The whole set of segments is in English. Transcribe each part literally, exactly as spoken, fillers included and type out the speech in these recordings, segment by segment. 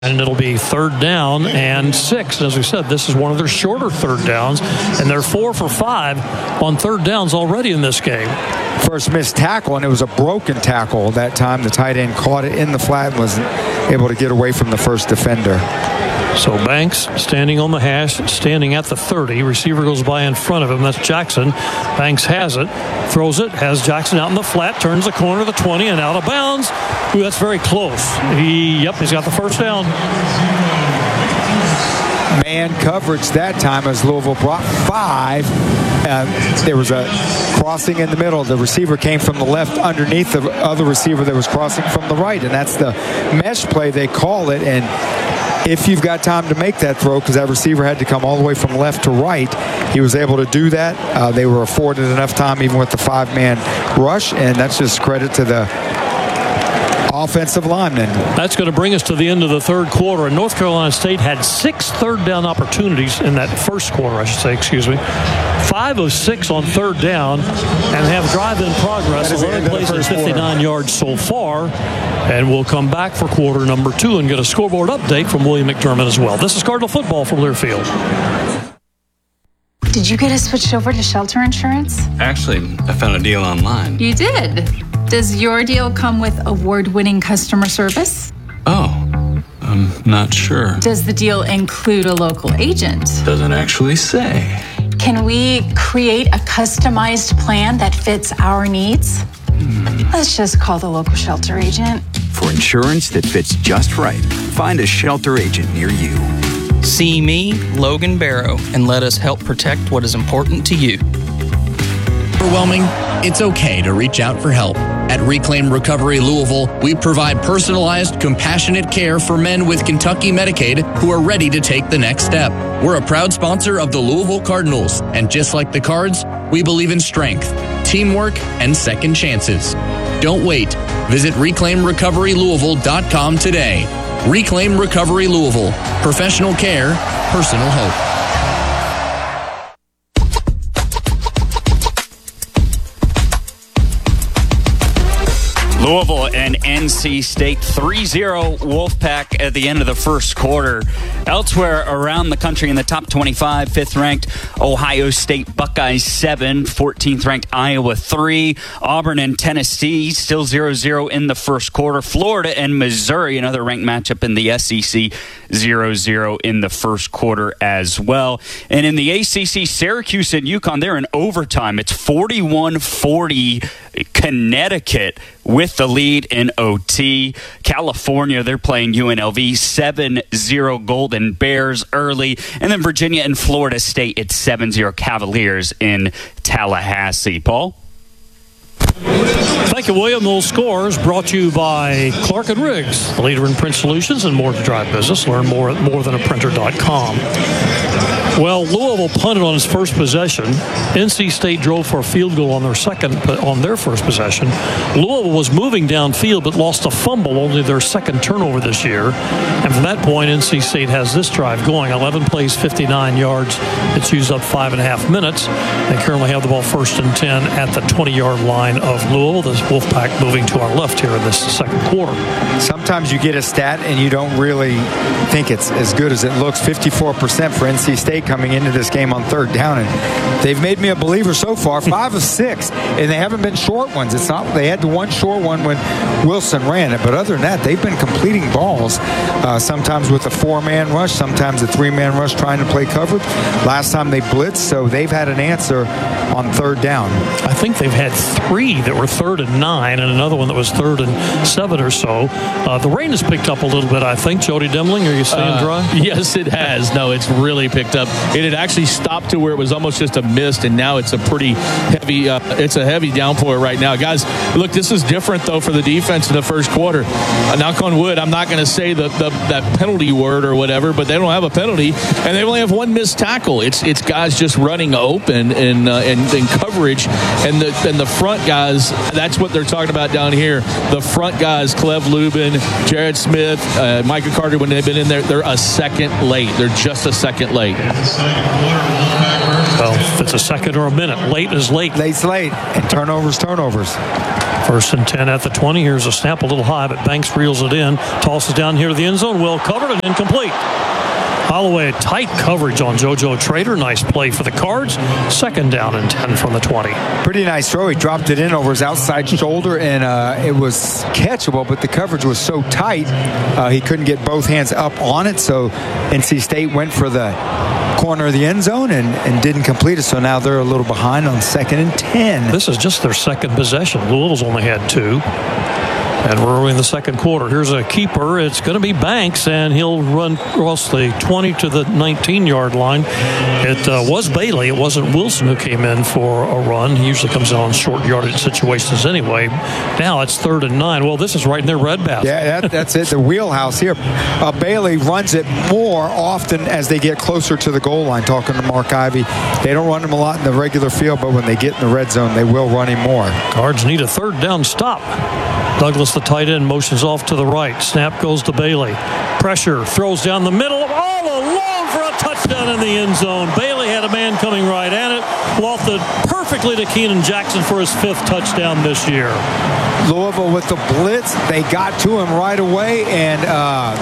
And it'll be third down and six. And as we said, this is one of their shorter third downs, and they're four for five on third downs already in this game. First missed tackle, and it was a broken tackle that time. The tight end caught it in the flat and wasn't able to get away from the first defender. So Banks standing on the hash, standing at the thirty. Receiver goes by in front of him. That's Jackson. Banks has it, throws it, has Jackson out in the flat, turns the corner to the twenty and out of bounds. Ooh, that's very close. He, yep, he's got the first down. Man coverage that time as Louisville brought five. Uh, there was a crossing in the middle. The receiver came from the left underneath the other receiver that was crossing from the right, and that's the mesh play they call it. And if you've got time to make that throw, because that receiver had to come all the way from left to right, he was able to do that. Uh, they were afforded enough time even with the five-man rush, and that's just credit to the offensive linemen. That's going to bring us to the end of the third quarter. And North Carolina State had six third down opportunities in that first quarter, I should say, excuse me. Five of six on third down and have drive in progress. eleven plays at fifty-nine yards so far. And we'll come back for quarter number two and get a scoreboard update from William McDermott as well. This is Cardinal Football from Learfield. Did you get us switched over to shelter insurance? Actually, I found a deal online. You did? Does your deal come with award-winning customer service? Oh, I'm not sure. Does the deal include a local agent? Doesn't actually say. Can we create a customized plan that fits our needs? Hmm. Let's just call the local shelter agent. For insurance that fits just right, find a shelter agent near you. See me, Logan Barrow, and let us help protect what is important to you. Overwhelming? It's okay to reach out for help. At Reclaim Recovery Louisville, we provide personalized, compassionate care for men with Kentucky Medicaid who are ready to take the next step. We're a proud sponsor of the Louisville Cardinals, and just like the Cards, we believe in strength, teamwork, and second chances. Don't wait. Visit reclaim recovery louisville dot com today. Reclaim Recovery Louisville. Professional care, personal hope. Louisville and N C State three zero Wolfpack at the end of the first quarter. Elsewhere around the country in the top twenty-five, fifth-ranked Ohio State Buckeyes seven, fourteenth-ranked Iowa three, Auburn and Tennessee still zero zero in the first quarter. Florida and Missouri, another ranked matchup in the S E C, zero zero in the first quarter as well. And in the A C C, Syracuse and UConn, they're in overtime. It's forty-one forty Connecticut with the lead in O T. California, they're playing U N L V seven zero Golden Bears early. And then Virginia and Florida State, it's seven zero Cavaliers in Tallahassee. Paul? Thank you, William. Those scores brought to you by Clark and Riggs, the leader in print solutions and more to drive business. Learn more at more than a printer dot com. Well, Louisville punted on his first possession. N C State drove for a field goal on their second, on their first possession. Louisville was moving downfield but lost a fumble, only their second turnover this year. And from that point, N C State has this drive going. eleven plays, fifty-nine yards. It's used up five and a half minutes. They currently have the ball first and ten at the twenty-yard line of Louisville. This Wolfpack moving to our left here in this second quarter. Sometimes you get a stat and you don't really think it's as good as it looks. fifty-four percent for N C State coming into this game on third down, and they've made me a believer so far. Five of six, and they haven't been short ones. It's not they had the one short one when Wilson ran it, but other than that, they've been completing balls. Uh, sometimes with a four-man rush, sometimes a three-man rush trying to play coverage. Last time they blitzed, so they've had an answer on third down. I think they've had three that were third and nine, and another one that was third and seven or so. Uh, the rain has picked up a little bit, I think. Jody Demling, are you staying dry? Uh, yes, it has. No, it's really picked up. It had actually stopped to where it was almost just a mist, and now it's a pretty heavy. Uh, it's a heavy downpour right now, guys. Look, this is different though for the defense in the first quarter. Uh, knock on wood. I'm not going to say the, the that penalty word or whatever, but they don't have a penalty, and they only have one missed tackle. It's it's guys just running open and uh, and, and coverage, and the and the front guys. That's what they're talking about down here. The front guys, Clev Lubin, Jared Smith, uh, Micah Carter, when they've been in there, they're a second late. They're just a second late. Well, if it's a second or a minute, late is late. Late's late, and turnovers, turnovers. First and ten at the twenty. Here's a snap a little high, but Banks reels it in. Tosses down here to the end zone. Well covered and incomplete. Holloway, tight coverage on JoJo Trader. Nice play for the Cards. Second down and ten from the twenty. Pretty nice throw. He dropped it in over his outside shoulder, and uh, it was catchable, but the coverage was so tight, uh, he couldn't get both hands up on it, so N C State went for the corner of the end zone and, and didn't complete it, so now they're a little behind on second and ten. This is just their second possession. Louisville's only had two. And we're in the second quarter. Here's a keeper. It's going to be Banks, and he'll run across the twenty to the nineteen-yard line. It uh, was Bailey. It wasn't Wilson who came in for a run. He usually comes in on short yardage situations anyway. Now it's third and nine. Well, this is right in their red basket. Yeah, that, that's it. The wheelhouse here. Uh, Bailey runs it more often as they get closer to the goal line, talking to Mark Ivey. They don't run him a lot in the regular field, but when they get in the red zone, they will run him more. Cards need a third down stop. Douglas, the tight end, motions off to the right. Snap goes to Bailey. Pressure, throws down the middle, all alone for a touchdown in the end zone. Bailey had a man coming right at it. Lofted perfectly to Keenan Jackson for his fifth touchdown this year. Louisville with the blitz. They got to him right away, and uh,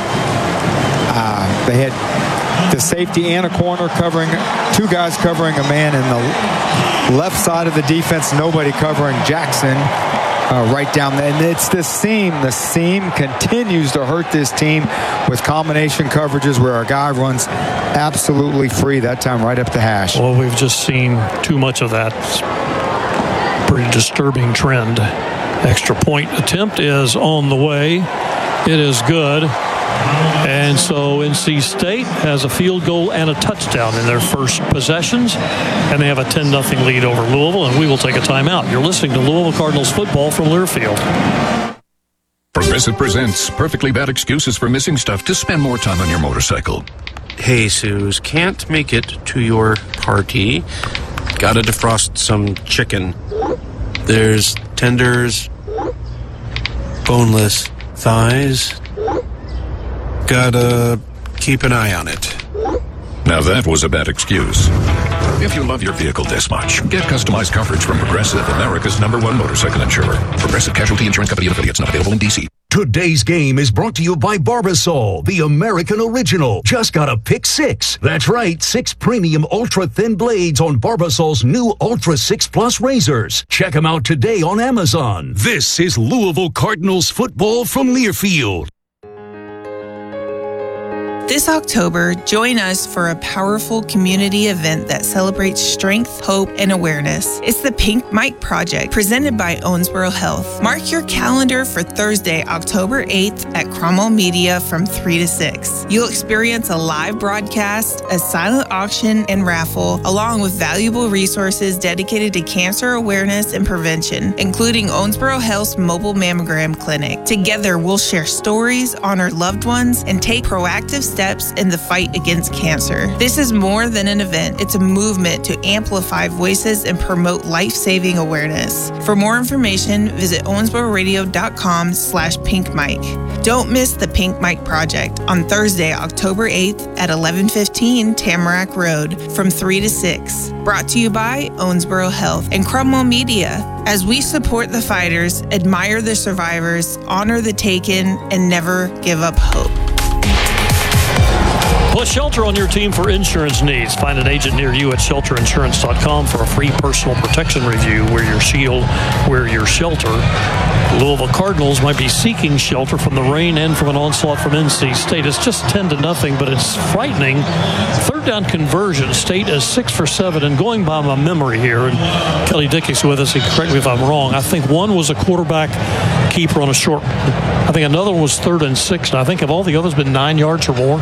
uh, they had the safety and a corner covering, two guys covering a man in the left side of the defense, nobody covering Jackson. Uh, right down there, and it's the seam. The seam continues to hurt this team with combination coverages where a guy runs absolutely free, that time right up the hash. Well, we've just seen too much of that. Pretty disturbing trend. Extra point attempt is on the way. It is good. And so N C State has a field goal and a touchdown in their first possessions, and they have a ten nothing lead over Louisville, and we will take a timeout. You're listening to Louisville Cardinals football from Learfield. Progressive presents perfectly bad excuses for missing stuff to spend more time on your motorcycle. Hey, Suze, can't make it to your party. Gotta defrost some chicken. There's tenders, boneless thighs. Gotta keep an eye on it. Now that was a bad excuse. If you love your vehicle this much, get customized coverage from Progressive, America's number one motorcycle insurer. Progressive Casualty Insurance Company and affiliates, not available in D C. Today's game is brought to you by Barbasol, the American original. Just got a pick six. That's right, six premium ultra-thin blades on Barbasol's new Ultra six Plus razors. Check them out today on Amazon. This is Louisville Cardinals football from Learfield. This October, join us for a powerful community event that celebrates strength, hope, and awareness. It's the Pink Mike Project, presented by Owensboro Health. Mark your calendar for Thursday, October eighth at Cromwell Media from three to six. You'll experience a live broadcast, a silent auction, and raffle, along with valuable resources dedicated to cancer awareness and prevention, including Owensboro Health's mobile mammogram clinic. Together, we'll share stories, honor loved ones, and take proactive steps steps in the fight against cancer. This is more than an event. It's a movement to amplify voices and promote life-saving awareness. For more information, visit owensbororadio.com slash pinkmike. Don't miss the Pink Mike Project on Thursday, October eighth at eleven fifteen Tamarack Road from three to six. Brought to you by Owensboro Health and Cromwell Media. As we support the fighters, admire the survivors, honor the taken, and never give up hope. Put Shelter on your team for insurance needs. Find an agent near you at shelter insurance dot com for a free personal protection review. We're your shield, we're your shelter. Louisville Cardinals might be seeking shelter from the rain and from an onslaught from N C State. It's just ten to nothing, but it's frightening. Third down conversion. State is six for seven, and going by my memory here, and Kelly Dickey's with us, he correct me if I'm wrong. I think one was a quarterback keeper on a short. I think another one was third and six, and I think have all the others been nine yards or more?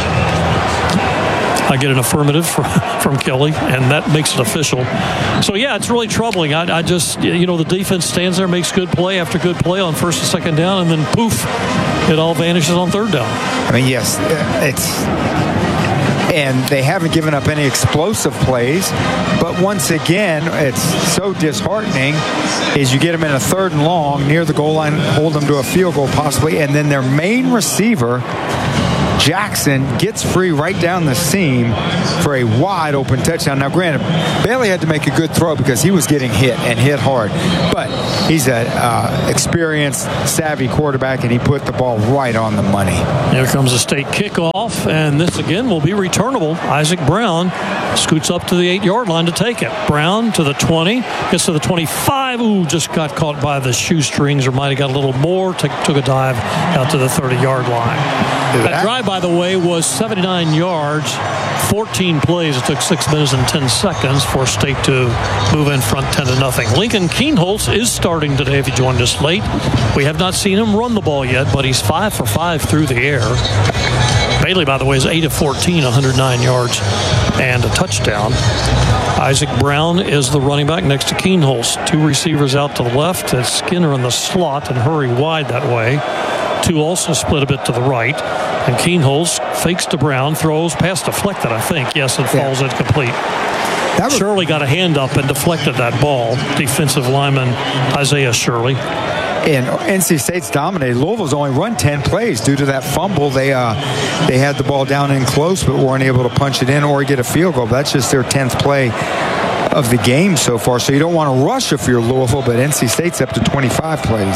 I get an affirmative from, from Kelly, and that makes it official. So, yeah, it's really troubling. I, I just, you know, the defense stands there, makes good play after good play on first and second down, and then poof, it all vanishes on third down. I mean, yes, it's, and they haven't given up any explosive plays, but once again, it's so disheartening is you get them in a third and long near the goal line, hold them to a field goal possibly, and then their main receiver Jackson gets free right down the seam for a wide open touchdown. Now, granted, Bailey had to make a good throw because he was getting hit and hit hard. But he's an uh, experienced, savvy quarterback, and he put the ball right on the money. Here comes a state kickoff, and this again will be returnable. Isaac Brown scoots up to the eight-yard line to take it. Brown to the twenty, gets to the twenty-five. Ooh, just got caught by the shoestrings, or might have got a little more. Took, took a dive out to the thirty-yard line. That drive, by the way, was seventy-nine yards, fourteen plays. It took six minutes and ten seconds for State to move in front ten to nothing. Lincoln Kienholz is starting today if you joined us late. We have not seen him run the ball yet, but he's five for five through the air. Bailey, by the way, is eight of fourteen, one hundred nine yards and a touchdown. Isaac Brown is the running back next to Kienholz. Two receivers out to the left. It's Skinner in the slot and Hurry wide that way. Two also split a bit to the right. And Kienholz fakes to Brown, throws, pass deflected, I think. Yes, and falls yeah. incomplete. That was- Shirley got a hand up and deflected that ball. Defensive lineman Isaiah Shirley. And N C State's dominated. Louisville's only run ten plays due to that fumble. They uh, they had the ball down in close, but weren't able to punch it in or get a field goal. But that's just their tenth play of the game so far. So you don't want to rush if you're Louisville, but N C State's up to twenty-five plays.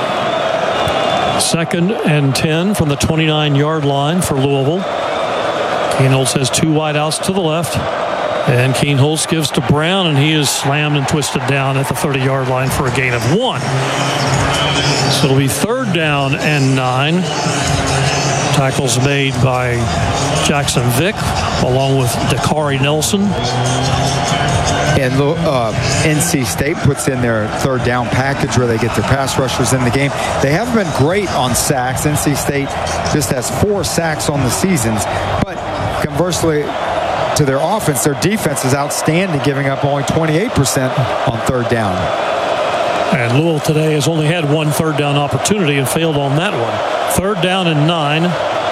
Second and ten from the twenty-nine-yard line for Louisville. Kienholz has two wideouts to the left. And Kienholz gives to Brown, and he is slammed and twisted down at the thirty-yard line for a gain of one. So it'll be third down and nine. Tackles made by Jackson Vick, along with Dakari Nelson. And uh, N C State puts in their third down package where they get their pass rushers in the game. They haven't been great on sacks. N C State just has four sacks on the seasons. But conversely, to their offense, their defense is outstanding, giving up only twenty-eight percent on third down. And Louisville today has only had one third down opportunity and failed on that one. Third down and nine.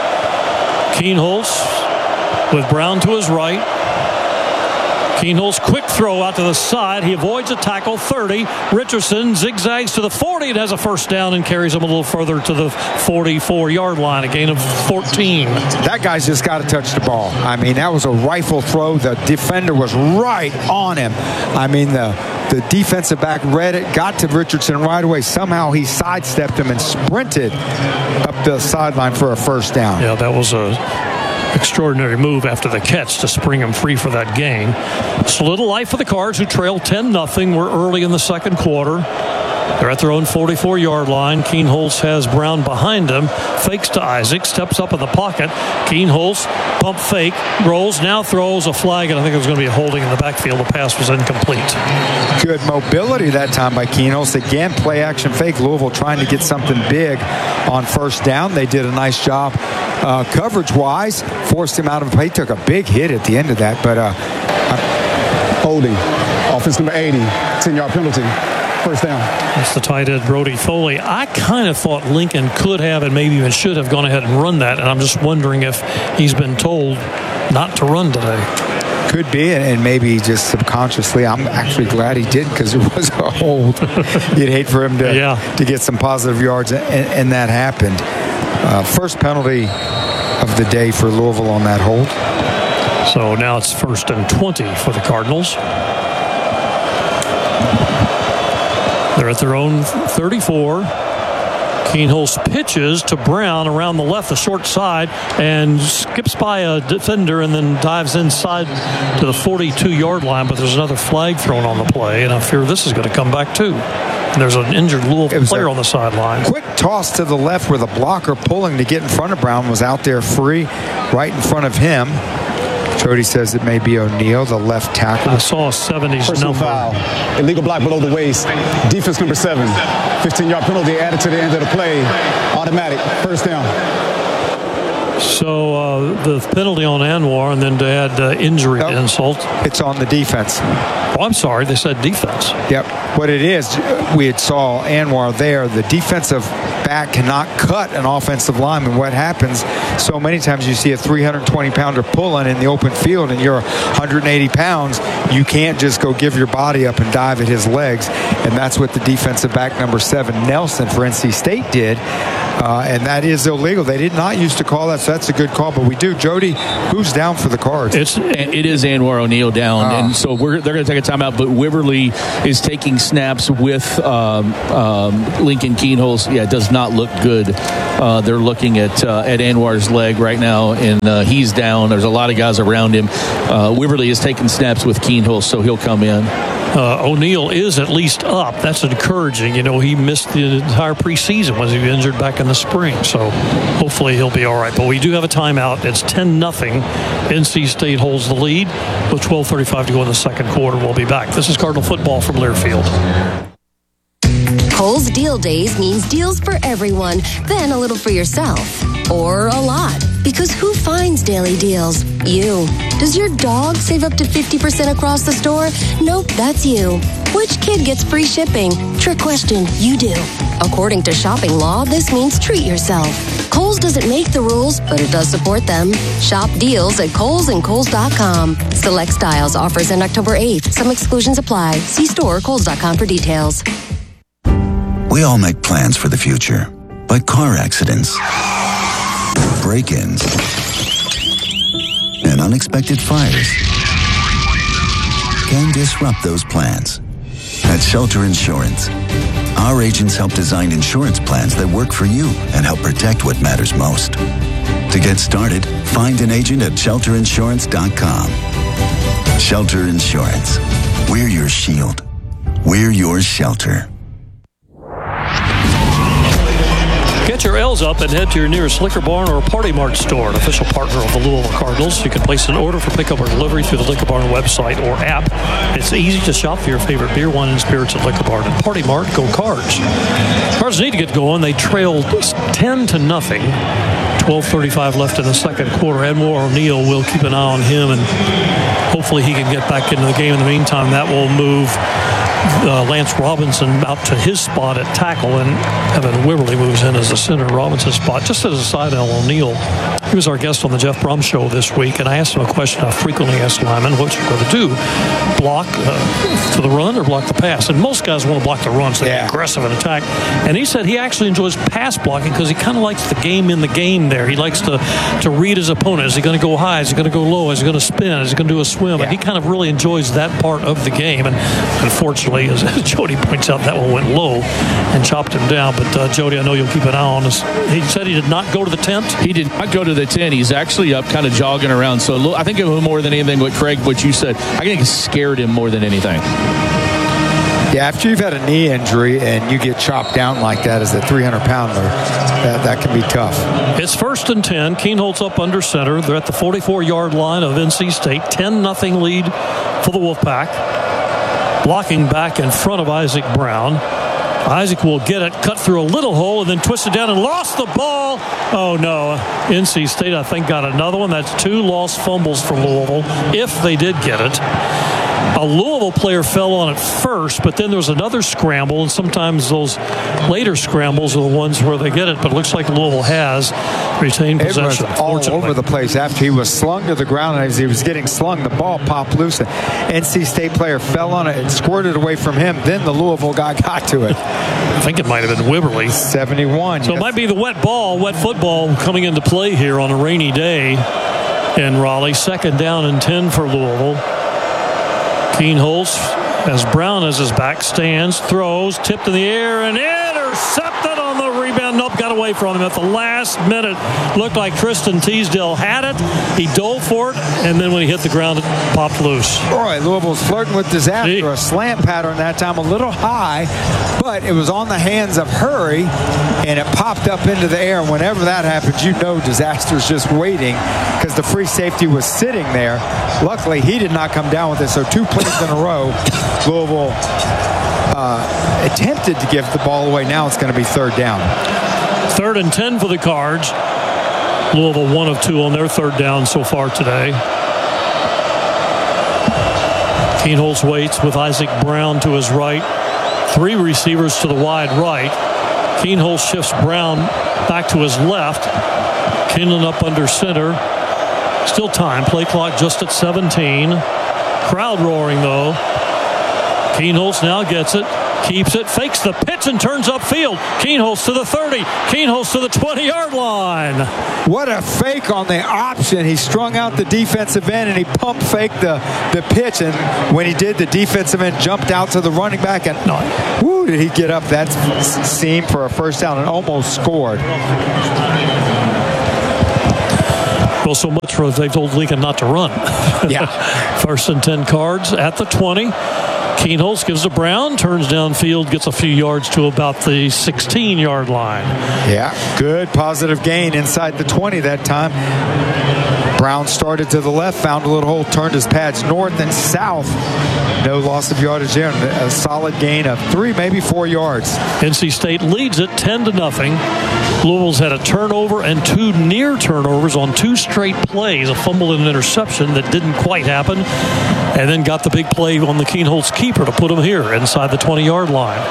Kienholz with Brown to his right. Kienholz, quick throw out to the side. He avoids a tackle, thirty. Richardson zigzags to the forty and has a first down and carries him a little further to the forty-four-yard line, a gain of fourteen. That guy's just got to touch the ball. I mean, that was a rifle throw. The defender was right on him. I mean, the, the defensive back read it, got to Richardson right away. Somehow he sidestepped him and sprinted up the sideline for a first down. Yeah, that was a extraordinary move after the catch to spring him free for that gain. It's a little life for the Cards, who trail ten nothing. We're early in the second quarter. They're at their own forty-four-yard line. Kienholz has Brown behind him. Fakes to Isaac. Steps up in the pocket. Kienholz, pump fake. Rolls, now throws a flag, and I think it was going to be a holding in the backfield. The pass was incomplete. Good mobility that time by Kienholz. Again, play action fake. Louisville trying to get something big on first down. They did a nice job uh, coverage-wise. Forced him out of play. He took a big hit at the end of that. But uh, uh, holding. Offense number eighty. ten-yard penalty. First down. That's the tight end, Brody Foley. I kind of thought Lincoln could have and maybe even should have gone ahead and run that, and I'm just wondering if he's been told not to run today. Could be, and maybe just subconsciously. I'm actually glad he did, because it was a hold. You'd hate for him to, yeah. to get some positive yards, and, and that happened. Uh, first penalty of the day for Louisville on that hold. So now it's first and twenty for the Cardinals. They're at their own thirty-four. Kienholz pitches to Brown around the left, the short side, and skips by a defender and then dives inside to the forty-two-yard line. But there's another flag thrown on the play, and I fear this is going to come back too. And there's an injured Louisville player on the sideline. Quick toss to the left where the blocker pulling to get in front of Brown was out there free, right in front of him. Jody says it may be O'Neal, the left tackle. I saw a seventies Personal number. Foul. Illegal block below the waist. Defense number seven. fifteen-yard penalty added to the end of the play. Automatic. First down. So uh, the penalty on Anwar, and then to add uh, injury nope. insult. It's on the defense. Oh, I'm sorry. They said defense. Yep. What it is, we had saw Anwar there. The defensive back cannot cut an offensive lineman. What happens so many times you see a three hundred twenty pounder pulling in the open field and you're one hundred eighty pounds, you can't just go give your body up and dive at his legs. And that's what the defensive back number seven, Nelson, for N C State did. Uh, and that is illegal. They did not used to call that, so that's a good call. But we do. Jody, who's down for the Cards? It's it is Anwar O'Neal down, Oh. and so we're they're going to take a timeout. But Wiberly is taking snaps with um, um, Lincoln Keenholz. Yeah, it does not look good. Uh, they're looking at uh, at Anwar's leg right now, and uh, he's down. There's a lot of guys around him. Uh, Wiberly is taking snaps with Keenholz, so he'll come in. Uh, O'Neal is at least up. That's encouraging. You know, he missed the entire preseason when he was injured back in the spring. So hopefully he'll be all right. But we do have a timeout. It's ten nothing. N C State holds the lead with twelve thirty-five to go in the second quarter. We'll be back. This is Cardinal Football from Learfield. Kohl's Deal Days means deals for everyone, then a little for yourself. Or a lot. Because who finds daily deals? You. Does your dog save up to fifty percent across the store? Nope, that's you. Which kid gets free shipping? Trick question, you do. According to shopping law, this means treat yourself. Kohl's doesn't make the rules, but it does support them. Shop deals at Kohl's and Kohl's dot com. Select styles offers end October eighth. Some exclusions apply. See store or Kohl's dot com for details. We all make plans for the future, but car accidents, break-ins, and unexpected fires can disrupt those plans. At Shelter Insurance, our agents help design insurance plans that work for you and help protect what matters most. To get started, find an agent at shelter insurance dot com. Shelter Insurance. We're your shield. We're your shelter. Get your L's up and head to your nearest Liquor Barn or Party Mart store, an official partner of the Louisville Cardinals. You can place an order for pickup or delivery through the Liquor Barn website or app. It's easy to shop for your favorite beer, wine, and spirits at Liquor Barn and Party Mart. Go Cards. Cards need to get going. They trailed ten to nothing. twelve thirty-five left in the second quarter. Anwar O'Neal, will keep an eye on him, and hopefully he can get back into the game. In the meantime, that will move Uh, Lance Robinson out to his spot at tackle, and Evan Wiberly moves in as the center in Robinson's spot. Just as a side note, O'Neal, he was our guest on the Jeff Brum Show this week, and I asked him a question I frequently ask linemen: what you going to do? Block uh, to the run or block the pass? And most guys want to block the run, so they're aggressive in attack. And he said he actually enjoys pass blocking because he kind of likes the game in the game there. He likes to, to read his opponent. Is he going to go high? Is he going to go low? Is he going to spin? Is he going to do a swim? Yeah. And he kind of really enjoys that part of the game. And unfortunately, as Jody points out, that one went low and chopped him down. But uh, Jody, I know you'll keep an eye on this. He said he did not go to the tent. He did not go to the tent. He's actually up kind of jogging around. So a little, I think it was more than anything what Craig, what you said, I think it scared him more than anything. Yeah, after you've had a knee injury and you get chopped down like that as a three hundred pounder, that, that can be tough. It's first and ten. Keenholz up under center. They're at the forty-four-yard line of N C State. ten nothing lead for the Wolfpack. Blocking back in front of Isaac Brown. Isaac will get it, cut through a little hole, and then twisted down and lost the ball. Oh, no. N C State, I think, got another one. That's two lost fumbles for Louisville, if they did get it. A Louisville player fell on it first, but then there was another scramble, and sometimes those later scrambles are the ones where they get it, but it looks like Louisville has retained possession. It was all over the place. After he was slung to the ground, and as he was getting slung, the ball popped loose. N C State player fell on it and squirted away from him. Then the Louisville guy got to it. I think it might have been Wiberly. seventy-one. So yes. It might be the wet ball, wet football coming into play here on a rainy day in Raleigh. Second down and ten for Louisville. Keenholz, as Brown as his back, stands, throws, tipped in the air, and intercepted on the rebound. Nope, got away from him at the last minute. Looked like Tristan Teasdale had it. He dove for it, and then when he hit the ground, it popped loose. Boy, Louisville's flirting with disaster. Gee. A slant pattern that time, a little high, but it was on the hands of Hurry, and it popped up into the air. And whenever that happens, you know disaster's just waiting because the free safety was sitting there. Luckily, he did not come down with it, so two plays in a row, Louisville uh, attempted to give the ball away. Now it's going to be third down. Third and ten for the Cards. Louisville one of two on their third down so far today. Keenholz waits with Isaac Brown to his right. Three receivers to the wide right. Keenholz shifts Brown back to his left. Kinlan up under center. Still time. Play clock just at seventeen. Crowd roaring, though. Keenholz now gets it. Keeps it. Fakes the pitch and turns upfield. Keenholz to the thirty. Keenholz to the twenty-yard line. What a fake on the option. He strung out the defensive end and he pump faked the, the pitch. And when he did, the defensive end jumped out to the running back. And whoo, did he get up that seam for a first down and almost scored. Well, so much for they've told Lincoln not to run. Yeah. First and ten Cards at the twenty. Keenholz gives to Brown, turns downfield, gets a few yards to about the sixteen-yard line. Yeah, good positive gain inside the twenty that time. Brown started to the left, found a little hole, turned his pads north and south. No loss of yardage there. A solid gain of three, maybe four yards. N C State leads it ten to nothing. Louisville's had a turnover and two near turnovers on two straight plays, a fumble and an interception that didn't quite happen, and then got the big play on the Keenholz keeper to put him here inside the twenty-yard line.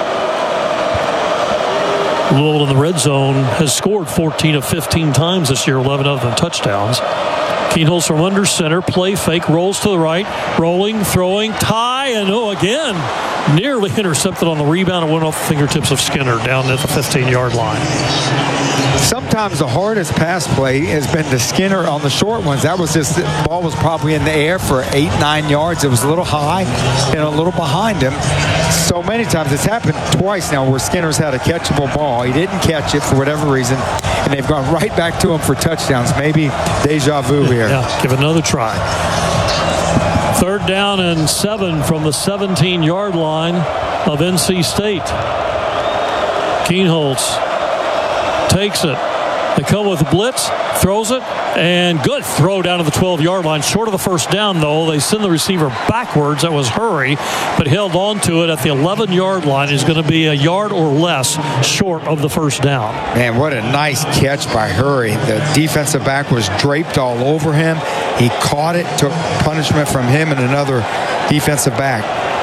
Louisville in the red zone has scored fourteen of fifteen times this year, eleven of them touchdowns. Keenholz from under center, play fake, rolls to the right, rolling, throwing, tie, and oh, again, nearly intercepted on the rebound and went off the fingertips of Skinner down at the fifteen-yard line. Sometimes the hardest pass play has been to Skinner on the short ones. That was just, the ball was probably in the air for eight, nine yards. It was a little high and a little behind him. So many times, it's happened twice now where Skinner's had a catchable ball. He didn't catch it for whatever reason, and they've gone right back to him for touchdowns. Maybe deja vu here. Yeah, give it another try. Third down and seven from the seventeen-yard line of N C State. Keenholz takes it. They come with a blitz, throws it, and good throw down to the twelve-yard line. Short of the first down, though. They send the receiver backwards. That was Hurry, but held on to it at the eleven-yard line. Is going to be a yard or less short of the first down. Man, what a nice catch by Hurry. The defensive back was draped all over him. He caught it, took punishment from him and another defensive back.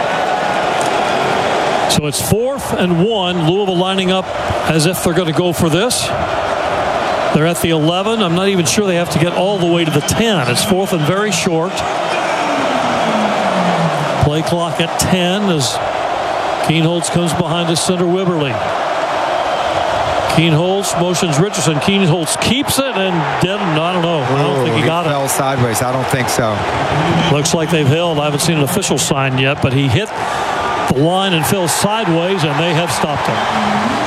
So it's fourth and one. Louisville lining up as if they're going to go for this. They're at the eleven. I'm not even sure they have to get all the way to the ten. It's fourth and very short. Play clock at ten as Keenholz comes behind his center, Wibberly. Keenholz motions Richardson. Keenholz keeps it and didn't. I don't know. I don't Ooh, think he got he it. fell sideways. I don't think so. Looks like they've held. I haven't seen an official sign yet, but he hit the line and fell sideways, and they have stopped him.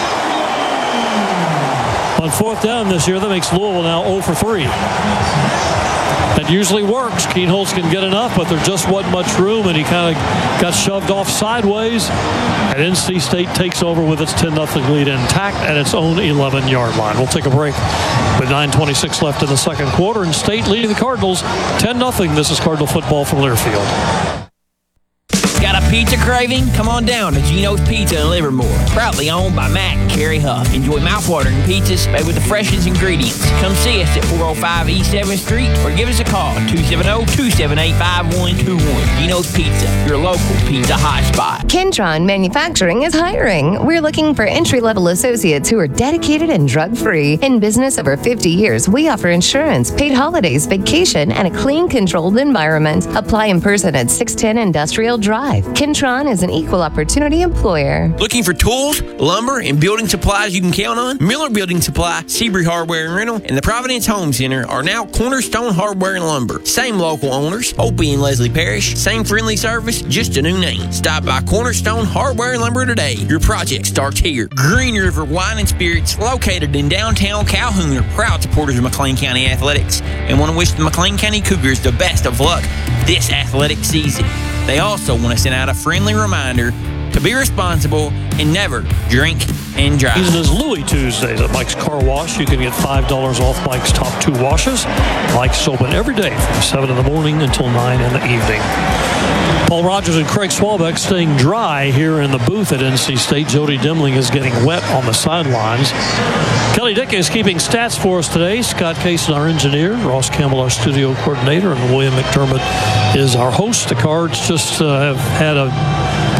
On fourth down this year, that makes Louisville now oh for three. That usually works. Keenholz can get enough, but there just wasn't much room, and he kind of got shoved off sideways. And N C State takes over with its ten nothing lead intact at its own eleven-yard line. We'll take a break with nine twenty-six left in the second quarter, and State leading the Cardinals ten nothing. This is Cardinal football from Learfield. Got a pizza craving? Come on down to Gino's Pizza in Livermore. Proudly owned by Matt and Carrie Huff. Enjoy mouthwatering pizzas made with the freshest ingredients. Come see us at four oh five East seventh Street or give us a call at two seven zero, two seven eight, five one two one. Gino's Pizza, your local pizza hotspot. Kentron Manufacturing is hiring. We're looking for entry-level associates who are dedicated and drug-free. In business over fifty years, we offer insurance, paid holidays, vacation, and a clean, controlled environment. Apply in person at six ten Industrial Drive. Kentron is an equal opportunity employer. Looking for tools, lumber, and building supplies you can count on? Miller Building Supply, Seabury Hardware and Rental, and the Providence Home Center are now Cornerstone Hardware and Lumber. Same local owners, Opie and Leslie Parrish. Same friendly service, just a new name. Stop by Cornerstone Hardware and Lumber today. Your project starts here. Green River Wine and Spirits, located in downtown Calhoun, are proud supporters of McLean County Athletics and want to wish the McLean County Cougars the best of luck this athletic season. They also want to send out a friendly reminder to be responsible and never drink and drive. Season is Louis Tuesdays at Mike's Car Wash. You can get five dollars off Mike's top two washes. Mike's open every day from seven in the morning until nine in the evening. Paul Rogers and Craig Swalbeck staying dry here in the booth at N C State. Jody Demling is getting wet on the sidelines. Kelly Dick is keeping stats for us today. Scott Cason, our engineer. Ross Campbell, our studio coordinator. And William McDermott is our host. The Cards just uh, have had a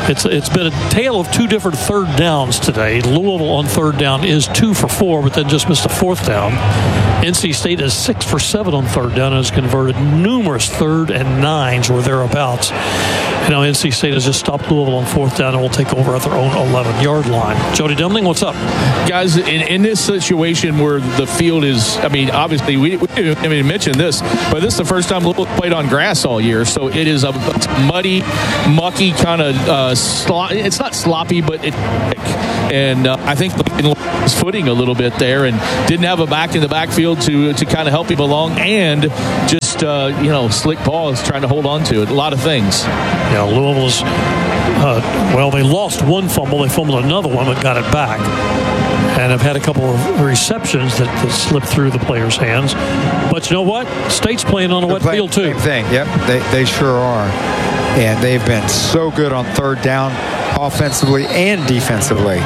It's it's been a tale of two different third downs today. Louisville on third down is two for four, but then just missed a fourth down. N C State is six for seven on third down and has converted numerous third and nines or thereabouts. You know, N C State has just stopped Louisville on fourth down and will take over at their own eleven-yard line. Jody Demling, what's up? Guys, in, in this situation where the field is, I mean, obviously, we, we didn't even mention this, but this is the first time Louisville played on grass all year, so it is a muddy, mucky kind of, uh, slop, it's not sloppy, but it's thick. And uh, I think his footing a little bit there and didn't have a back in the backfield to to kind of help him along, and just, uh, you know, slick ball is trying to hold on to it. A lot of things. Yeah, Louisville's, uh, well, they lost one fumble. They fumbled another one, but got it back. And have had a couple of receptions that, that slipped through the players' hands. But you know what? State's playing on a wet field, too. Same thing. Yep, they, they sure are. And they've been so good on third down, offensively and defensively.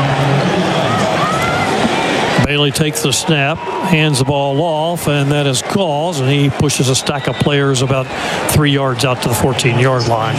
Bailey takes the snap, hands the ball off, and that is Gauls, and he pushes a stack of players about three yards out to the fourteen-yard line.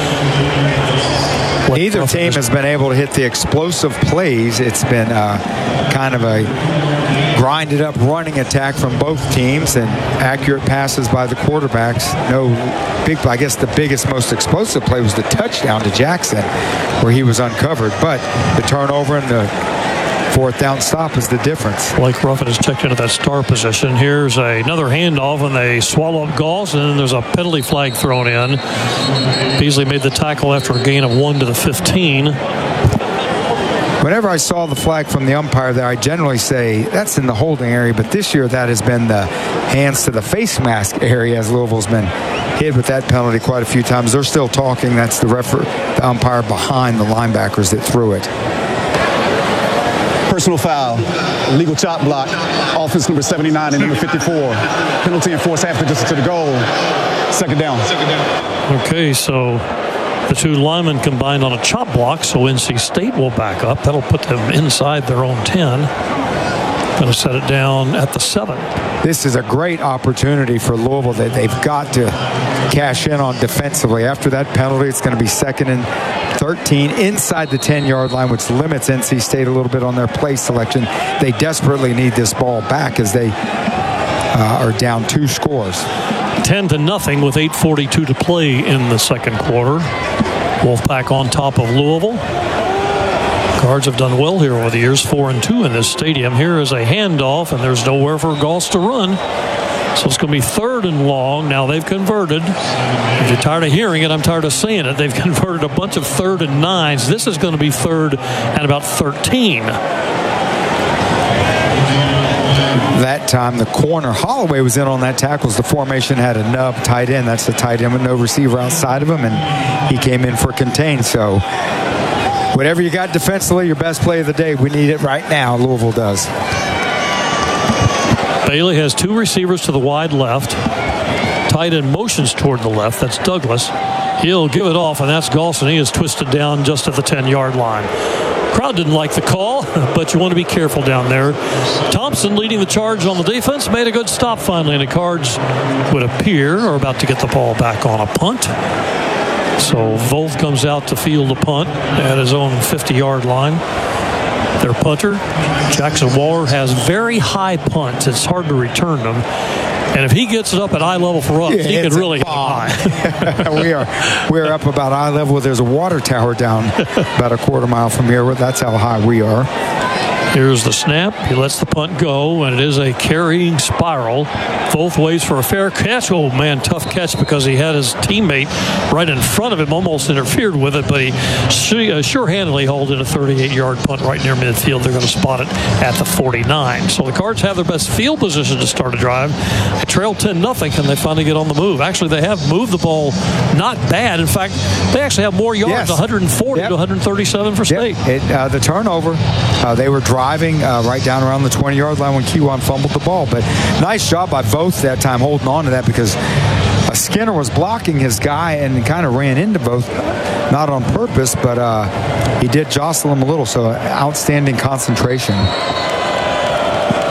Neither team has been able to hit the explosive plays. It's been uh, kind of a grinded up running attack from both teams and accurate passes by the quarterbacks. No big, I guess the biggest, most explosive play was the touchdown to Jackson where he was uncovered. But the turnover and the fourth down stop is the difference. Blake Ruffin has checked into that star position. Here's a, another handoff, and they swallow up Gauls, and then there's a penalty flag thrown in. Beasley made the tackle after a gain of one to the fifteen. Whenever I saw the flag from the umpire there, I generally say that's in the holding area, but this year that has been the hands to the face mask area, as Louisville's been hit with that penalty quite a few times. They're still talking. That's the referee, the umpire behind the linebackers that threw it. Personal foul, illegal chop block, offense number seventy-nine and number fifty-four. Penalty enforced after distance to the goal. Second down. Second down. Okay, so the two linemen combined on a chop block, so N C State will back up. That'll put them inside their own ten. Going to set it down at the seven. This is a great opportunity for Louisville that they've got to cash in on defensively. After that penalty, it's going to be second and thirteen inside the ten-yard line, which limits N C State a little bit on their play selection. They desperately need this ball back as they uh, are down two scores. ten to nothing with eight forty-two to play in the second quarter. Wolfpack on top of Louisville. Cards have done well here over the years, four and two in this stadium. Here is a handoff, and there's nowhere for Gauls to run. So it's going to be third and long. Now they've converted. If you're tired of hearing it, I'm tired of saying it. They've converted a bunch of third and nines. This is going to be third and about thirteen. That time, the corner, Holloway was in on that tackle. The formation had a nub tight end. That's the tight end with no receiver outside of him, and he came in for contain. So whatever you got defensively, your best play of the day, we need it right now. Louisville does. Bailey has two receivers to the wide left. Tight end motions toward the left. That's Douglas. He'll give it off, and that's Galson. He is twisted down just at the ten-yard line. Crowd didn't like the call, but you want to be careful down there. Thompson, leading the charge on the defense, made a good stop finally, and the Cards would appear are about to get the ball back on a punt. So Volth comes out to field a punt at his own fifty-yard line. Their punter, Jackson Waller, has very high punts. It's hard to return them. And if he gets it up at eye level for us, yeah, he can really hit high. we are we're up about eye level. There's a water tower down about a quarter mile from here. That's how high we are. Here's the snap. He lets the punt go, and it is a carrying spiral. Both ways for a fair catch. Oh, man, tough catch because he had his teammate right in front of him, almost interfered with it, but he sure-handedly hauled in a thirty-eight-yard punt right near midfield. They're going to spot it at the forty-nine. So the Cards have their best field position to start a drive. They trail ten nothing, and they finally get on the move. Actually, they have moved the ball not bad. In fact, they actually have more yards, yes. one forty yep. to one thirty-seven for State. Yep. It, uh, the turnover, uh, they were driving uh, right down around the twenty-yard line when Kiwan fumbled the ball. But nice job by both that time holding on to that, because uh, Skinner was blocking his guy and kind of ran into both, not on purpose, but uh, he did jostle him a little. So outstanding concentration.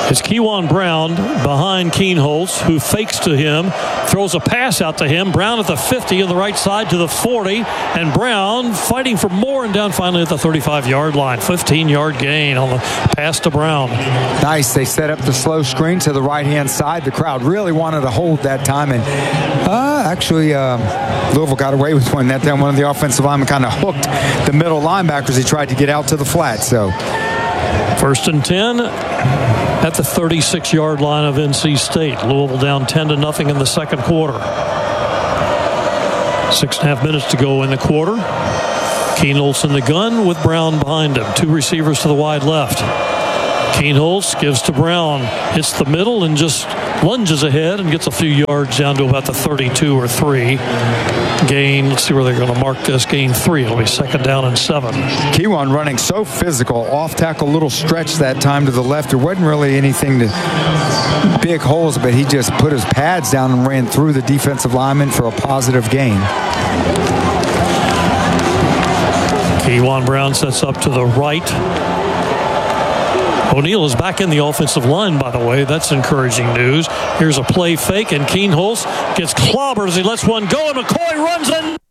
It's Kewan Brown behind Keenholz, who fakes to him, throws a pass out to him. Brown at the fifty on the right side to the forty, and Brown fighting for more and down finally at the thirty-five-yard line. fifteen-yard gain on the pass to Brown. Nice. They set up the slow screen to the right-hand side. The crowd really wanted to hold that time, and uh, actually uh, Louisville got away with one that time. One of the offensive linemen kind of hooked the middle linebackers. He tried to get out to the flat. So first and ten at the thirty-six-yard line of N C State. Louisville down ten to nothing in the second quarter. Six and a half minutes to go in the quarter. Keenholz in the gun with Brown behind him. Two receivers to the wide left. Keenholz gives to Brown, hits the middle and just lunges ahead and gets a few yards down to about the thirty-two or three. Gain, let's see where they're going to mark this. Gain three. It'll be second down and seven. Kewan running so physical. Off tackle, little stretch that time to the left. There wasn't really anything to big holes, but he just put his pads down and ran through the defensive lineman for a positive gain. Kewan Brown sets up to the right. O'Neal is back in the offensive line, by the way. That's encouraging news. Here's a play fake, and Keenholz gets clobbered as he lets one go, and McCoy runs in.